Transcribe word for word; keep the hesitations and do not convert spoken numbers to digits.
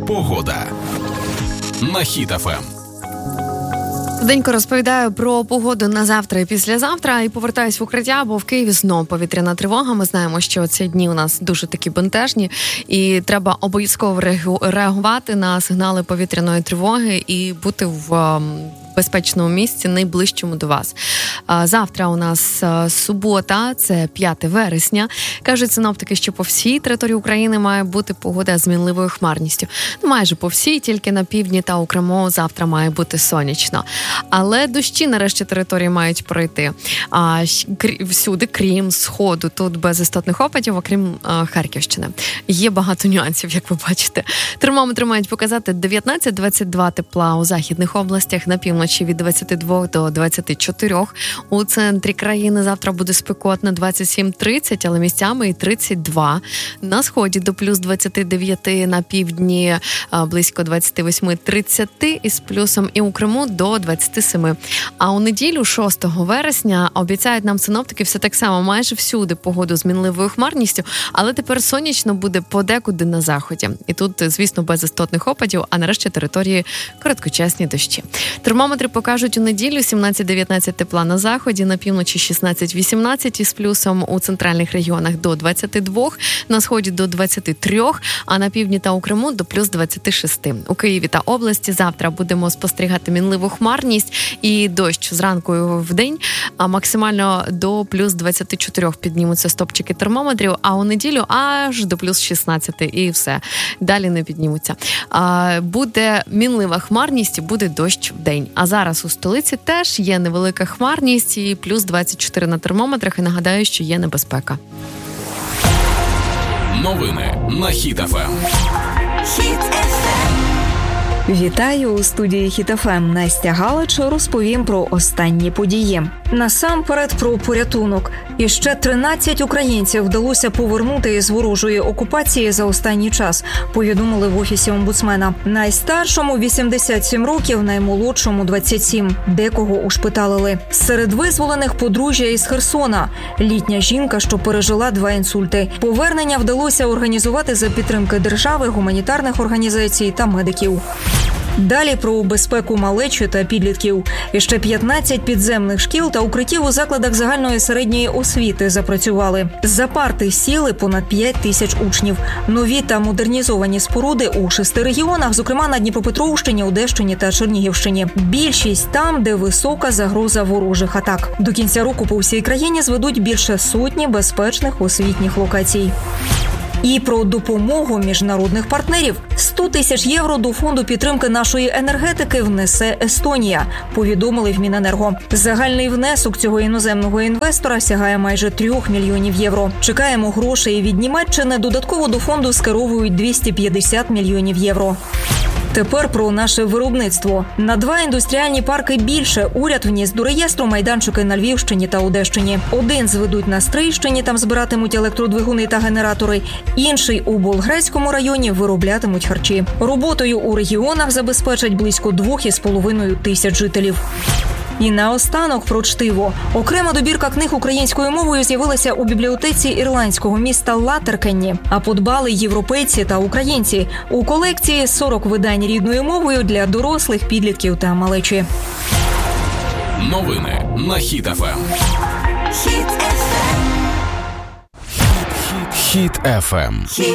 Погода на Хіт еф ем. Денько розповідаю про погоду на завтра і післязавтра і повертаюсь в укриття, бо в Києві знову повітряна тривога. Ми знаємо, що ці дні у нас дуже такі бентежні і треба обов'язково реагувати на сигнали повітряної тривоги і бути в безпечному місці, найближчому до вас. Завтра у нас субота, це п'яте вересня. Кажуть синоптики, що по всій території України має бути погода з мінливою хмарністю. Ну, майже по всій, тільки на півдні та у Криму завтра має бути сонячно. Але дощі нарешті території мають пройти. А, всюди, крім сходу, тут без істотних опадів, окрім а, Харківщини. Є багато нюансів, як ви бачите. Термометри мають показати дев'ятнадцять двадцять два тепла у західних областях, на півночі від двадцять два до двадцять чотири. У центрі країни завтра буде спекотно двадцять сім тридцять, але місцями і тридцять два. На сході до плюс двадцять дев'ять, на півдні близько двадцять вісім тридцять із плюсом, і у Криму до двадцять сім. А у неділю, шостого вересня, обіцяють нам синоптики все так само, майже всюди погоду з мінливою хмарністю, але тепер сонячно буде подекуди на заході. І тут, звісно, без істотних опадів, а нарешті території короткочасні дощі. Термометри покажуть у неділю сімнадцять дев'ятнадцять тепла на заході, на півночі шістнадцять вісімнадцять із плюсом, у центральних регіонах до двадцять два, на сході до двадцять три, а на півдні та у Криму до плюс двадцять шість. У Києві та області завтра будемо спостерігати мінливу хмарність і дощ зранку і вдень, а максимально до плюс двадцять чотири піднімуться стопчики термометрів, а у неділю аж до плюс шістнадцять і все. Далі не піднімуться. А, буде мінлива хмарність і буде дощ вдень. А зараз у столиці теж є невелика хмарність і плюс двадцять чотири на термометрах, і нагадаю, що є небезпека. Новини на Хіт еф ем. Хіт еф ем. Вітаю у студії Хіт еф ем. Настя Галич розповім про останні події. Насамперед про порятунок. І ще тринадцять українців вдалося повернути із ворожої окупації за останній час, повідомили в офісі омбудсмена. Найстаршому вісімдесят сім років, наймолодшому двадцять сім. Декого ушпиталили. Серед визволених подружжя із Херсона. Літня жінка, що пережила два інсульти. Повернення вдалося організувати за підтримки держави, гуманітарних організацій та медиків. Далі про безпеку малечі та підлітків. І ще п'ятнадцять підземних шкіл та укриттів у закладах загальної середньої освіти запрацювали. За парти сіли понад п'ять тисяч учнів. Нові та модернізовані споруди у шести регіонах, зокрема на Дніпропетровщині, Одещині та Чернігівщині. Більшість там, де висока загроза ворожих атак. До кінця року по всій країні зведуть більше сотні безпечних освітніх локацій. І про допомогу міжнародних партнерів. сто тисяч євро до фонду підтримки нашої енергетики внесе Естонія, повідомили в Міненерго. Загальний внесок цього іноземного інвестора сягає майже трьох мільйонів євро. Чекаємо грошей від Німеччини, додатково до фонду скеровують двісті п'ятдесят мільйонів євро. Тепер про наше виробництво. На два індустріальні парки більше уряд вніс до реєстру майданчики на Львівщині та Одещині. Один зведуть на Стрийщині, там збиратимуть електродвигуни та генератори. Інший у Болградському районі вироблятимуть харчі. Роботою у регіонах забезпечать близько двох із половиною тисяч жителів. І наостанок про чтиво. Окрема добірка книг українською мовою з'явилася у бібліотеці ірландського міста Латеркенні. А подбали європейці та українці. У колекції сорок видань рідною мовою для дорослих, підлітків та малечі. Новини на Хіт еф ем. Хіт еф ем. Хіт еф ем.